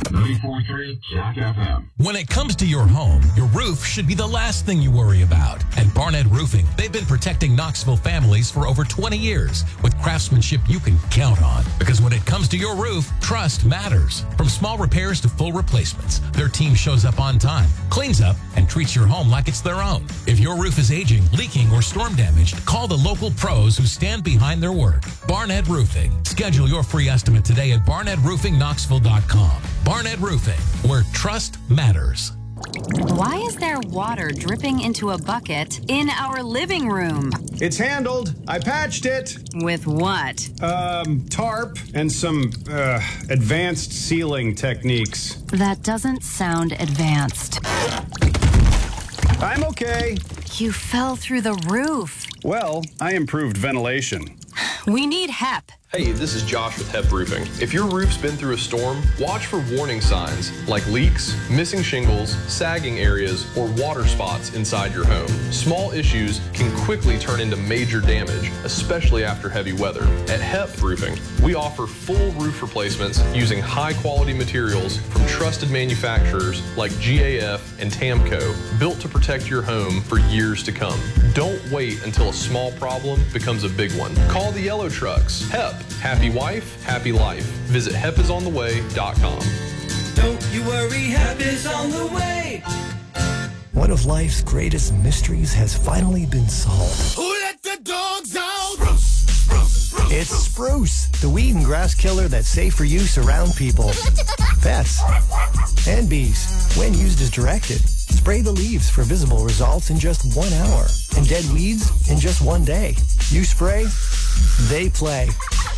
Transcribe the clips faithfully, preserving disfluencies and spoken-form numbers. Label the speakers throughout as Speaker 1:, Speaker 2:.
Speaker 1: ninety-four point three Jack F M.
Speaker 2: When it comes to your home, your roof should be the last thing you worry about. At Barnett Roofing, they've been protecting Knoxville families for over twenty years with craftsmanship you can count on. Because when it comes to your roof, trust matters. From small repairs to full replacements, their team shows up on time, cleans up, and treats your home like it's their own. If your roof is aging, leaking, or storm damaged, call the local pros who stand behind their work. Barnett Roofing. Schedule your free estimate today at barnett roofing knoxville dot com. Barnett Roofing, where trust matters.
Speaker 3: Why is there water dripping into a bucket in our living room?
Speaker 4: It's handled. I patched it.
Speaker 3: With what?
Speaker 4: Um, tarp and some uh, advanced sealing techniques.
Speaker 3: That doesn't sound advanced.
Speaker 4: I'm okay.
Speaker 3: You fell through the roof.
Speaker 4: Well, I improved ventilation.
Speaker 3: We need H E P.
Speaker 5: Hey, this is Josh with H E P Roofing. If your roof's been through a storm, watch for warning signs like leaks, missing shingles, sagging areas, or water spots inside your home. Small issues can quickly turn into major damage, especially after heavy weather. At H E P Roofing, we offer full roof replacements using high-quality materials from trusted manufacturers like G A F and Tamco, built to protect your home for years to come. Don't wait until a small problem becomes a big one. Call the yellow trucks. H E P. Happy wife, happy life. Visit hep is on the way dot com.
Speaker 6: Don't you worry, Hep is on the way.
Speaker 7: One of life's greatest mysteries has finally been solved.
Speaker 6: Who let the dogs out? Spruce, spruce, spruce.
Speaker 7: It's Spruce, the weed and grass killer that's safe for use around people, pets, and bees. When used as directed, spray the leaves for visible results in just one hour, and dead weeds in just one day. You spray, they play.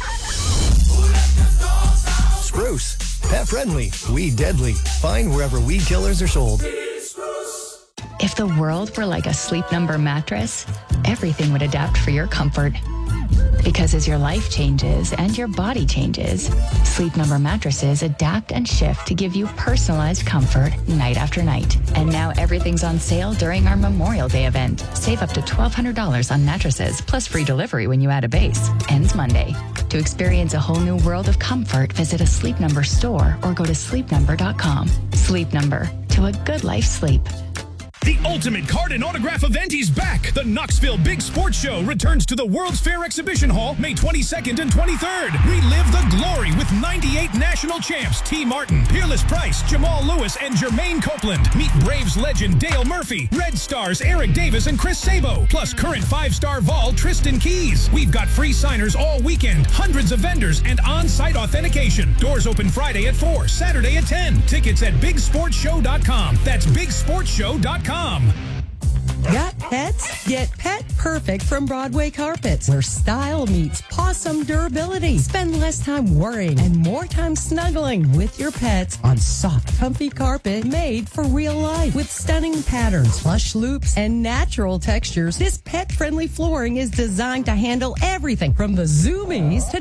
Speaker 7: Spruce, pet friendly, weed deadly. Find wherever weed killers are sold.
Speaker 8: If the world were like a Sleep Number mattress, everything would adapt for your comfort. Because as your life changes and your body changes, Sleep Number mattresses adapt and shift to give you personalized comfort night after night. And now everything's on sale during our Memorial Day event. Save up to twelve hundred dollars on mattresses, plus free delivery when you add a base. Ends Monday. To experience a whole new world of comfort, visit a Sleep Number store or go to sleep number dot com. Sleep Number. To a good life sleep.
Speaker 9: The ultimate card and autograph event is back. The Knoxville Big Sports Show returns to the World's Fair Exhibition Hall May twenty-second and twenty-third. Relive the glory with ninety-eight national champs T. Martin, Peerless Price, Jamal Lewis, and Jermaine Copeland. Meet Braves legend Dale Murphy, Red Stars Eric Davis and Chris Sabo, plus current five-star Vol Tristan Keys. We've got free signers all weekend, hundreds of vendors, and on-site authentication. Doors open Friday at four, Saturday at ten. Tickets at big sports show dot com. That's big sports show dot com.
Speaker 10: Got pets? Get Pet Perfect from Broadway Carpets, where style meets possum durability. Spend less time worrying and more time snuggling with your pets on soft, comfy carpet made for real life. With stunning patterns, plush loops, and natural textures, this pet-friendly flooring is designed to handle everything from the zoomies to